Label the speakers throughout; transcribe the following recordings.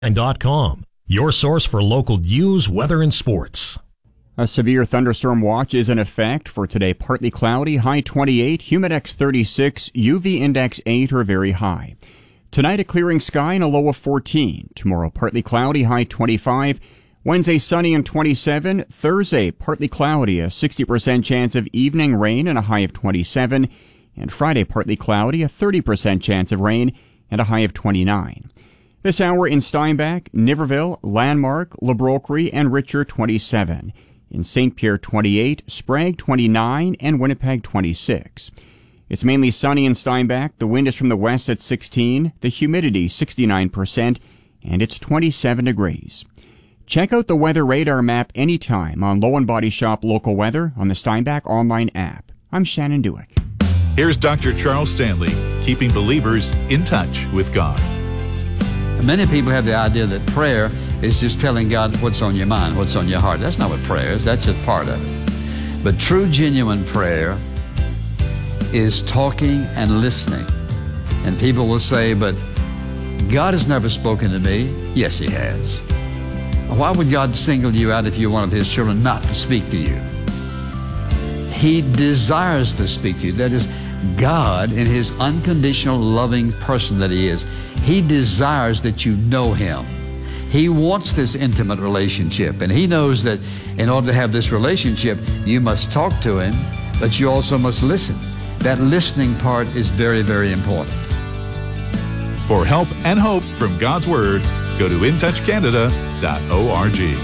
Speaker 1: and.com, your source for local news, weather, and sports.
Speaker 2: A severe thunderstorm watch is in effect for today. Partly cloudy, high 28, humidex 36, UV index 8 or very high. Tonight, a clearing sky and a low of 14. Tomorrow, partly cloudy, high 25. Wednesday, sunny and 27. Thursday, partly cloudy, a 60% chance of evening rain and a high of 27. And Friday, partly cloudy, a 30% chance of rain and a high of 29. This hour in Steinbach, Niverville, Landmark, Le Brocquerie, and Richer 27. In St. Pierre 28, Sprague 29, and Winnipeg 26. It's mainly sunny in Steinbach. The wind is from the west at 16, the humidity 69%, and it's 27 degrees. Check out the weather radar map anytime on Low and Body Shop Local Weather on the Steinbach online app. I'm Shannon Dewick.
Speaker 3: Here's Dr. Charles Stanley, keeping believers in touch with God.
Speaker 4: Many people have the idea that prayer is just telling God what's on your mind, what's on your heart. That's not what prayer is. That's just part of it. But true, genuine prayer is talking and listening. And people will say, but God has never spoken to me. Yes, He has. Why would God single you out if you're one of His children not to speak to you? He desires to speak to you. That is, God, in His unconditional loving person that He is, He desires that you know Him. He wants this intimate relationship, and He knows that in order to have this relationship, you must talk to Him, but you also must listen. That listening part is very, very important.
Speaker 3: For help and hope from God's Word, go to intouchcanada.org.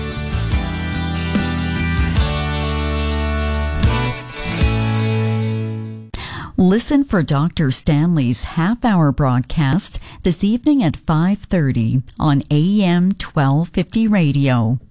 Speaker 5: Listen for Dr. Stanley's half-hour broadcast this evening at 5:30 on AM 1250 radio.